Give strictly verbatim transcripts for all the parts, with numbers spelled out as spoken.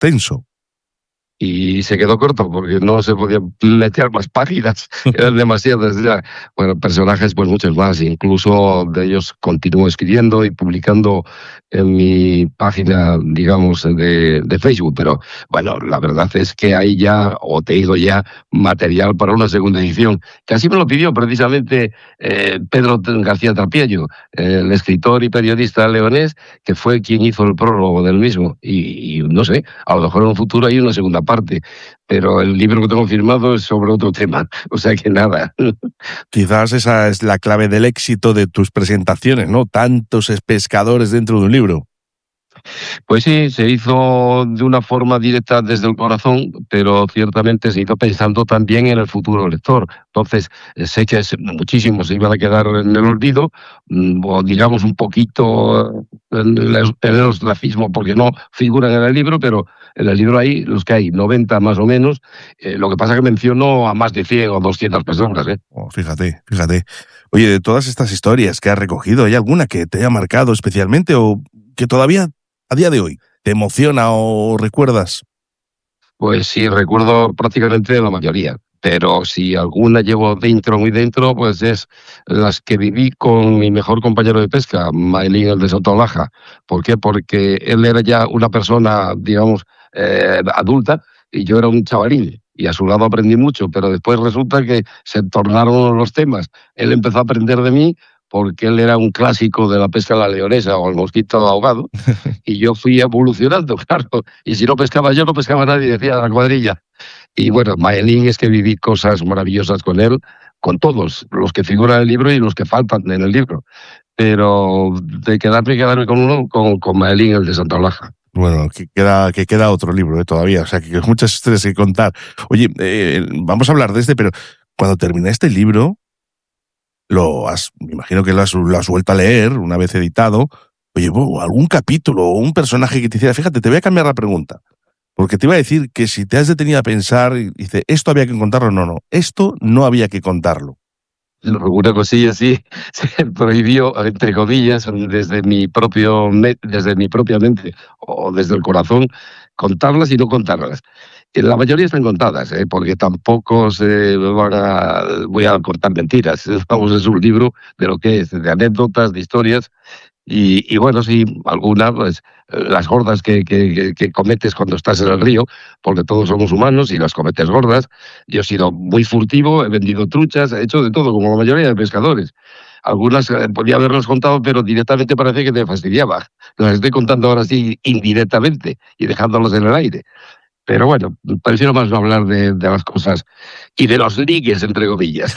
extenso. Y se quedó corto porque no se podía meter más páginas, eran demasiadas ya. Bueno, personajes pues muchos más, incluso de ellos continúo escribiendo y publicando en mi página, digamos, de, de Facebook, pero bueno, la verdad es que hay ya, o te digo ya, material para una segunda edición, que así me lo pidió precisamente eh, Pedro García Trapiello, el escritor y periodista leonés, que fue quien hizo el prólogo del mismo, y, y no sé, a lo mejor en un futuro hay una segunda parte. parte, pero el libro que tengo firmado es sobre otro tema, o sea que nada. Quizás esa es la clave del éxito de tus presentaciones, ¿no? Tantos pescadores dentro de un libro. Pues sí, se hizo de una forma directa desde el corazón, pero ciertamente se hizo pensando también en el futuro lector. Entonces, sé que muchísimos se iban a quedar en el olvido, o digamos un poquito en el ostracismo, porque no figuran en el libro, pero en el libro hay los que hay, noventa más o menos. Eh, lo que pasa es que menciono a más de cien o doscientas personas. ¿eh? Oh, fíjate, fíjate. Oye, de todas estas historias que has recogido, ¿hay alguna que te haya marcado especialmente o que todavía a día de hoy te emociona o recuerdas? Pues sí, recuerdo prácticamente la mayoría, pero si alguna llevo dentro, muy dentro, pues es las que viví con mi mejor compañero de pesca, Maelín, el de Sotolaja. ¿Por qué? Porque él era ya una persona, digamos, eh, adulta y yo era un chavalín. Y a su lado aprendí mucho, pero después resulta que se tornaron los temas. Él empezó a aprender de mí porque él era un clásico de la pesca a la leonesa o el mosquito ahogado, y yo fui evolucionando, claro, y si no pescaba yo, no pescaba nadie, decía la cuadrilla. Y bueno, Maelín, es que viví cosas maravillosas con él, con todos, los que figuran en el libro y los que faltan en el libro, pero de quedarme, quedarme con uno, con, con Maelín, el de Santa Olaja. Bueno, que queda, que queda otro libro ¿eh? todavía, o sea, que hay muchas historias que contar. Oye, eh, vamos a hablar de este, pero cuando terminaste el libro, lo has, me imagino que lo has, lo has vuelto a leer una vez editado. Oye, bueno, algún capítulo o un personaje que te hiciera, fíjate, te voy a cambiar la pregunta, porque te iba a decir que si te has detenido a pensar y dice, esto había que contarlo, no, no, esto no había que contarlo. Una cosilla así se prohibió, entre comillas, desde mi propio desde mi propia mente o desde el corazón, contarlas y no contarlas. La mayoría están contadas, ¿eh? Porque tampoco se van a, voy a contar mentiras. Vamos, es un libro de lo que es, de anécdotas, de historias. Y, y bueno, sí, algunas, pues las gordas que, que, que cometes cuando estás en el río, porque todos somos humanos y las cometes gordas. Yo he sido muy furtivo, he vendido truchas, he hecho de todo, como la mayoría de pescadores. Algunas eh, podía haberlas contado, pero directamente parece que te fastidiaba. Las estoy contando ahora sí indirectamente y dejándolas en el aire. Pero bueno, prefiero más no hablar de, de las cosas y de los ligues, entre comillas,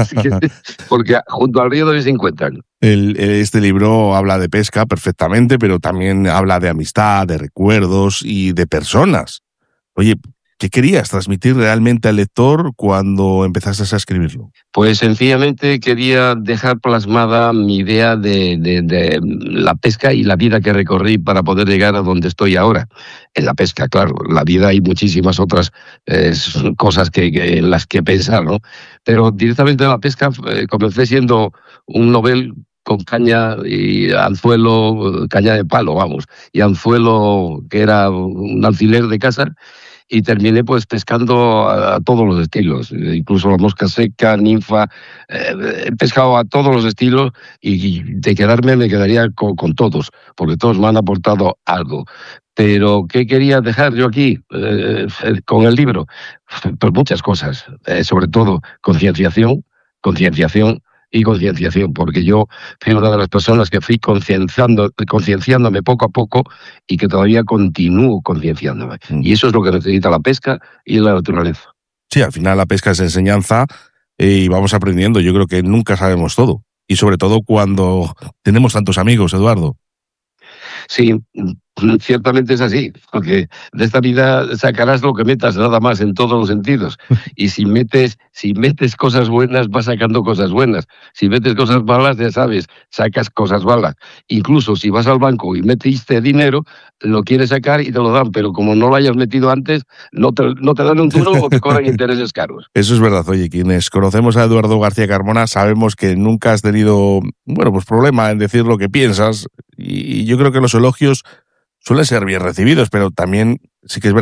porque junto al río también se encuentran. El, este libro habla de pesca perfectamente, pero también habla de amistad, de recuerdos y de personas. Oye, ¿qué querías transmitir realmente al lector cuando empezaste a escribirlo? Pues sencillamente quería dejar plasmada mi idea de, de, de la pesca y la vida que recorrí para poder llegar a donde estoy ahora. En la pesca, claro, la vida hay muchísimas otras eh, cosas que, que, en las que pensar, ¿no? Pero directamente en la pesca eh, comencé siendo un novel con caña y anzuelo, caña de palo, vamos, y anzuelo que era un alfiler de casa, y terminé pues pescando a, a todos los estilos, incluso la mosca seca, ninfa, eh, he pescado a todos los estilos, y de quedarme me quedaría con, con todos, porque todos me han aportado algo. Pero, ¿qué quería dejar yo aquí eh, con el libro? Pues muchas cosas, eh, sobre todo concienciación, concienciación y concienciación, porque yo fui una de las personas que fui concienciando, concienciándome poco a poco y que todavía continúo concienciándome. Mm. Y eso es lo que necesita la pesca y la naturaleza. Sí, al final la pesca es enseñanza y vamos aprendiendo. Yo creo que nunca sabemos todo. Y sobre todo cuando tenemos tantos amigos, Eduardo. Sí, ciertamente es así, porque de esta vida sacarás lo que metas, nada más, en todos los sentidos. Y si metes, si metes cosas buenas, vas sacando cosas buenas. Si metes cosas malas, ya sabes, sacas cosas malas. Incluso si vas al banco y metiste dinero, lo quieres sacar y te lo dan, pero como no lo hayas metido antes, no te, no te dan un duro o te cobran intereses caros. Eso es verdad. Oye, quienes conocemos a Eduardo García Carmona sabemos que nunca has tenido, bueno, pues problema en decir lo que piensas, y yo creo que los elogios suelen ser bien recibidos, pero también sí que es